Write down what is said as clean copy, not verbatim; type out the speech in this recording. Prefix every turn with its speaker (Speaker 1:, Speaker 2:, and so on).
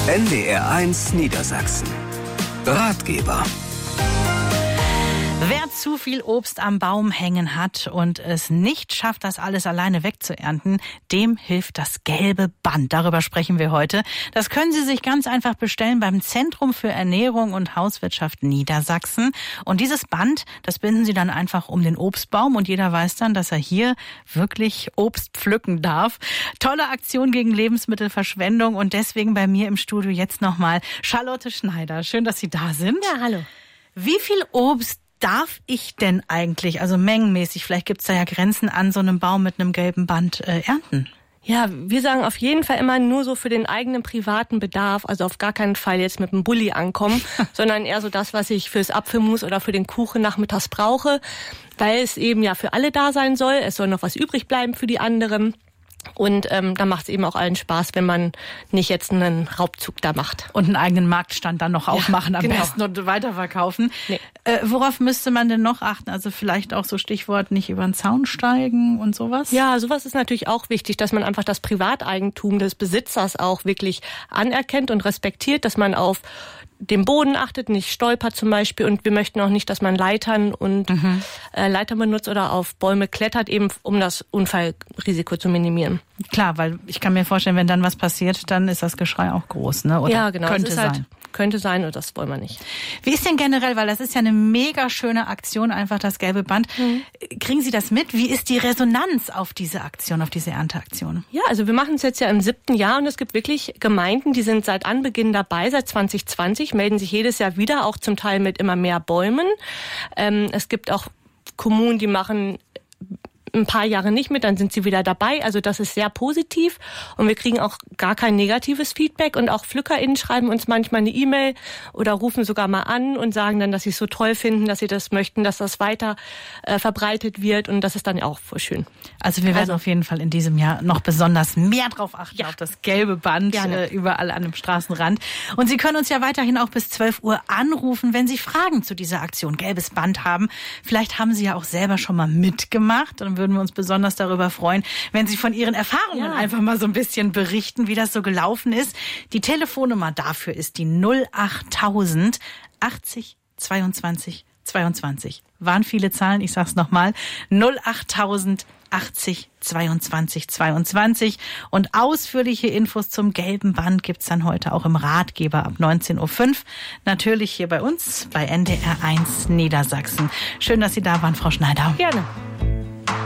Speaker 1: NDR1 Niedersachsen. Ratgeber.
Speaker 2: Wer zu viel Obst am Baum hängen hat und es nicht schafft, das alles alleine wegzuernten, dem hilft das gelbe Band. Darüber sprechen wir heute. Das können Sie sich ganz einfach bestellen beim Zentrum für Ernährung und Hauswirtschaft Niedersachsen. Und dieses Band, das binden Sie dann einfach um den Obstbaum und jeder weiß dann, dass er hier wirklich Obst pflücken darf. Tolle Aktion gegen Lebensmittelverschwendung und deswegen bei mir im Studio jetzt nochmal Charlotte Schneider. Schön, dass Sie da sind.
Speaker 3: Ja, hallo.
Speaker 2: Wie viel Obst darf ich denn eigentlich, also mengenmäßig, vielleicht gibt's da ja Grenzen an so einem Baum mit einem gelben Band ernten?
Speaker 3: Ja, wir sagen auf jeden Fall immer nur so für den eigenen privaten Bedarf, also auf gar keinen Fall jetzt mit einem Bulli ankommen, sondern eher so das, was ich fürs Apfelmus oder für den Kuchen nachmittags brauche, weil es eben ja für alle da sein soll. Es soll noch was übrig bleiben für die anderen. Und da macht es eben auch allen Spaß, wenn man nicht jetzt einen Raubzug da macht.
Speaker 2: Und einen eigenen Marktstand dann noch aufmachen am
Speaker 3: genau.
Speaker 2: besten und weiterverkaufen.
Speaker 3: Nee.
Speaker 2: Worauf müsste man denn noch achten? Also vielleicht auch so Stichwort nicht über den Zaun steigen und sowas?
Speaker 3: Ja, sowas ist natürlich auch wichtig, dass man einfach das Privateigentum des Besitzers auch wirklich anerkennt und respektiert, dass man auf den Boden achtet, nicht stolpert zum Beispiel. Und wir möchten auch nicht, dass man Leitern und Leitern benutzt oder auf Bäume klettert, eben um das Unfallrisiko zu minimieren.
Speaker 2: Klar, weil ich kann mir vorstellen, wenn dann was passiert, dann ist das Geschrei auch groß, ne? Oder
Speaker 3: ja, genau.
Speaker 2: Könnte sein.
Speaker 3: Halt, könnte sein und das wollen wir nicht.
Speaker 2: Wie ist denn generell, weil das ist ja eine mega schöne Aktion, einfach das gelbe Band. Kriegen Sie das mit? Wie ist die Resonanz auf diese Aktion, auf diese Ernteaktion?
Speaker 3: Ja, also wir machen es jetzt ja im 7. Jahr und es gibt wirklich Gemeinden, die sind seit Anbeginn dabei, seit 2020, melden sich jedes Jahr wieder, auch zum Teil mit immer mehr Bäumen. Es gibt auch Kommunen, die machen ein paar Jahre nicht mit, dann sind sie wieder dabei. Also das ist sehr positiv und wir kriegen auch gar kein negatives Feedback und auch PflückerInnen schreiben uns manchmal eine E-Mail oder rufen sogar mal an und sagen dann, dass sie es so toll finden, dass sie das möchten, dass das weiter verbreitet wird und das ist dann auch voll schön.
Speaker 2: Also wir werden auf jeden Fall in diesem Jahr noch besonders mehr drauf achten,
Speaker 3: ja,
Speaker 2: auf das gelbe Band überall an dem Straßenrand. Und Sie können uns ja weiterhin auch bis 12 Uhr anrufen, wenn Sie Fragen zu dieser Aktion Gelbes Band haben. Vielleicht haben Sie ja auch selber schon mal mitgemacht und würden wir uns besonders darüber freuen, wenn Sie von Ihren Erfahrungen einfach mal so ein bisschen berichten, wie das so gelaufen ist. Die Telefonnummer dafür ist die 08000 80 22 22. Waren viele Zahlen, ich sag's nochmal. 08000 80 22 22. Und ausführliche Infos zum gelben Band gibt's dann heute auch im Ratgeber ab 19.05 Uhr. Natürlich hier bei uns, bei NDR1 Niedersachsen. Schön, dass Sie da waren, Frau Schneider.
Speaker 3: Gerne.